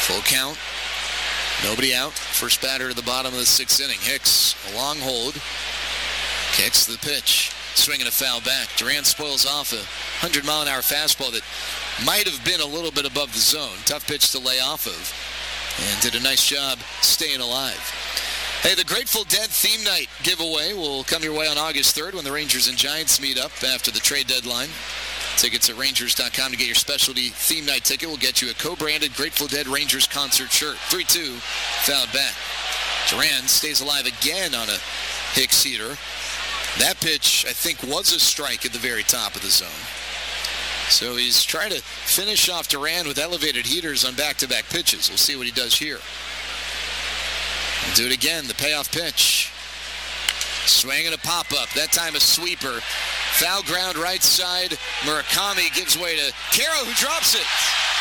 Full count. Nobody out. First batter to the bottom of the 6th inning. Hicks, a long hold. Kicks the pitch. Swinging a foul back. Duran spoils off a 100-mile-an-hour fastball that might have been a little bit above the zone. Tough pitch to lay off of. And did a nice job staying alive. Hey, the Grateful Dead theme night giveaway will come your way on August 3rd when the Rangers and Giants meet up after the trade deadline. Tickets at Rangers.com to get your specialty theme night ticket. Will get you a co-branded Grateful Dead Rangers concert shirt. 3-2, fouled back. Duran stays alive again on a Hicks heater. That pitch, I think, was a strike at the very top of the zone. So he's trying to finish off Duran with elevated heaters on back-to-back pitches. We'll see what he does here. We'll do it again, the payoff pitch. Swing and a pop-up. That time a sweeper. Foul ground right side. Murakami gives way to Caro, who drops it.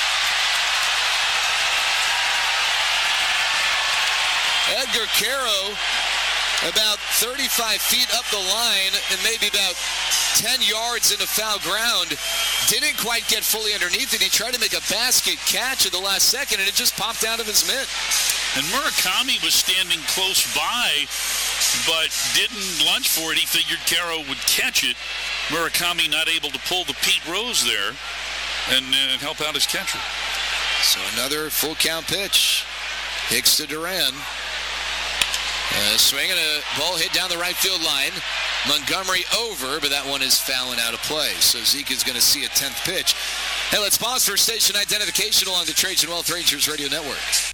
Edgar Caro, about 35 feet up the line and maybe about 10 yards into foul ground. Didn't quite get fully underneath it. He tried to make a basket catch at the last second, and it just popped out of his mitt. And Murakami was standing close by, but didn't lunge for it. He figured Caro would catch it. Murakami not able to pull the Pete Rose there and help out his catcher. So another full count pitch. Hicks to Duran. Swing and a ball hit down the right field line. Montgomery over, but that one is fouling out of play. So Zeke is going to see a 10th pitch. Hey, let's pause for station identification along the Trajan Wealth Rangers Radio Network.